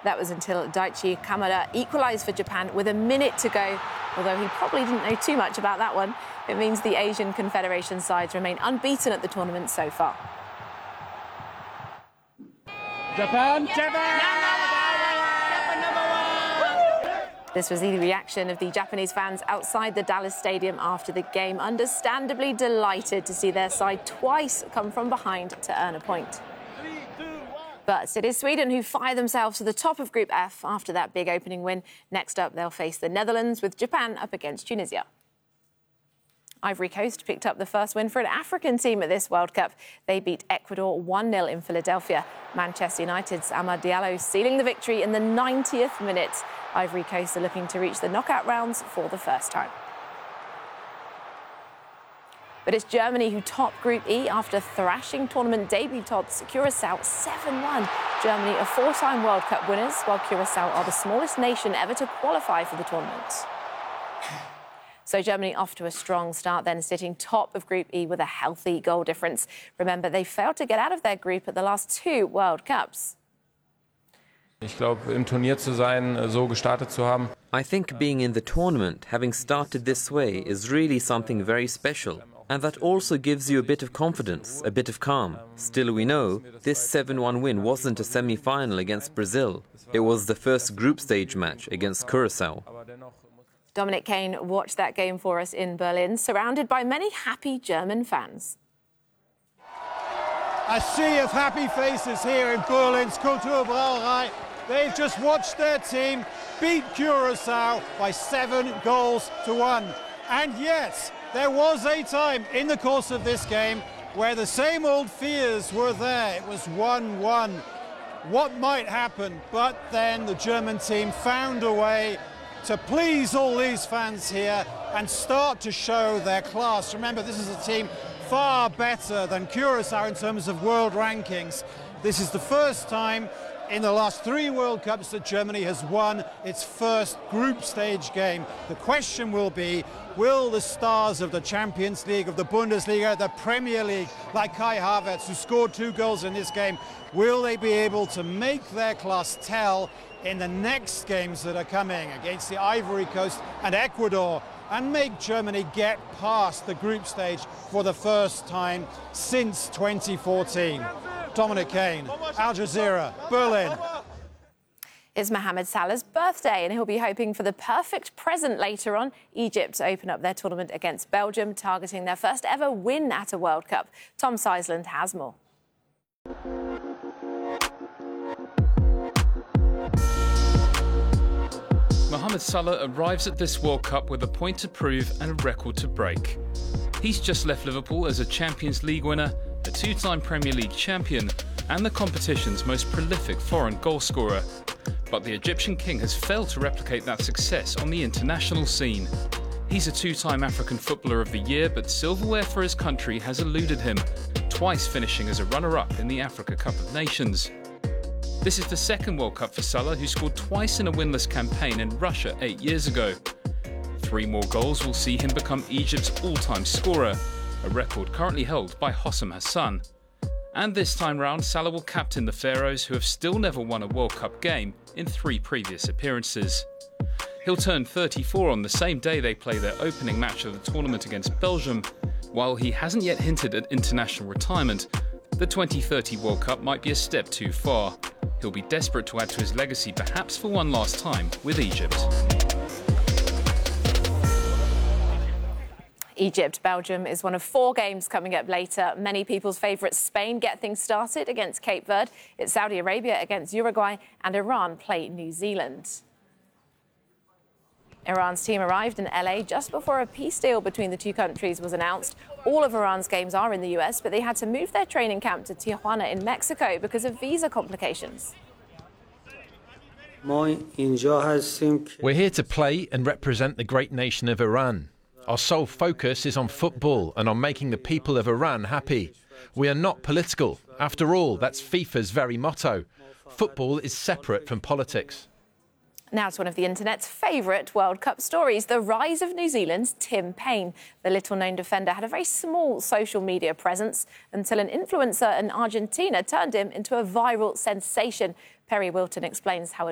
That was until Daichi Kamada equalised for Japan with a minute to go, although he probably didn't know too much about that one. It means the Asian Confederation sides remain unbeaten at the tournament so far. Japan! This was the reaction of the Japanese fans outside the Dallas Stadium after the game, understandably delighted to see their side twice come from behind to earn a point. But it is Sweden who fire themselves to the top of Group F after that big opening win. Next up, they'll face the Netherlands, with Japan up against Tunisia. Ivory Coast picked up the first win for an African team at this World Cup. They beat Ecuador 1-0 in Philadelphia. Manchester United's Amad Diallo sealing the victory in the 90th minute. Ivory Coast are looking to reach the knockout rounds for the first time. But it's Germany who top Group E after thrashing tournament debutantes Curaçao 7-1. Germany are four-time World Cup winners, while Curaçao are the smallest nation ever to qualify for the tournament. So Germany off to a strong start then, sitting top of Group E with a healthy goal difference. Remember, they failed to get out of their group at the last two World Cups. Ich glaube, im Turnier zu sein, so gestartet zu haben. I think being in the tournament, having started this way, is really something very special. And that also gives you a bit of confidence, a bit of calm. Still, we know this 7-1 win wasn't a semi-final against Brazil. It was the first group stage match against Curaçao. Dominic Kane watched that game for us in Berlin, surrounded by many happy German fans. A sea of happy faces here in Berlin's Kulturbrauerei. They've just watched their team beat Curaçao by 7-1. And yet, there was a time in the course of this game where the same old fears were there. It was 1-1. What might happen? But then the German team found a way to please all these fans here and start to show their class. Remember, this is a team far better than Curaçao in terms of world rankings. This is the first time in the last three World Cups that Germany has won its first group stage game. The question will be, will the stars of the Champions League, of the Bundesliga, the Premier League, like Kai Havertz, who scored 2 goals in this game, will they be able to make their class tell in the next games that are coming against the Ivory Coast and Ecuador, and make Germany get past the group stage for the first time since 2014. Dominic Kane, Al Jazeera, Berlin. It's Mohamed Salah's birthday, and he'll be hoping for the perfect present later on. Egypt open up their tournament against Belgium, targeting their first ever win at a World Cup. Tom Seisland has more. Mohamed Salah arrives at this World Cup with a point to prove and a record to break. He's just left Liverpool as a Champions League winner, a 2-time Premier League champion, and the competition's most prolific foreign goalscorer. But the Egyptian king has failed to replicate that success on the international scene. He's a 2-time African Footballer of the Year, but silverware for his country has eluded him, twice finishing as a runner-up in the Africa Cup of Nations. This is the second World Cup for Salah, who scored twice in a winless campaign in Russia 8 years ago. 3 more goals will see him become Egypt's all-time scorer, a record currently held by Hossam Hassan. And this time round, Salah will captain the Pharaohs, who have still never won a World Cup game in 3 previous appearances. He'll turn 34 on the same day they play their opening match of the tournament against Belgium. While he hasn't yet hinted at international retirement, the 2030 World Cup might be a step too far. He'll be desperate to add to his legacy, perhaps for one last time with Egypt. Egypt-Belgium is one of 4 games coming up later. Many people's favourite Spain get things started against Cape Verde. It's Saudi Arabia against Uruguay, and Iran play New Zealand. Iran's team arrived in LA just before a peace deal between the two countries was announced. All of Iran's games are in the US, but they had to move their training camp to Tijuana in Mexico because of visa complications. We're here to play and represent the great nation of Iran. Our sole focus is on football and on making the people of Iran happy. We are not political. After all, that's FIFA's very motto. Football is separate from politics. Now to one of the internet's favourite World Cup stories, the rise of New Zealand's Tim Payne. The little-known defender had a very small social media presence until an influencer in Argentina turned him into a viral sensation. Perry Wilton explains how